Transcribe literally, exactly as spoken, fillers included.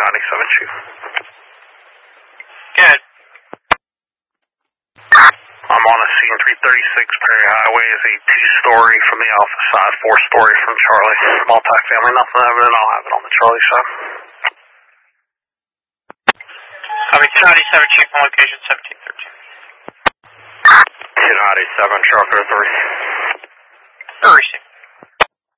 ninety-seven, Chief. Good. I'm on a scene three thirty-six Perry Highway. Is a two-story from the Alpha side, four-story from Charlie. Multi-family, nothing evident. I'll have it on the Charlie side. Copy two ninety-seven, Chief, on location seventeen thirteen. two ninety-seven, Charlie three. Very soon.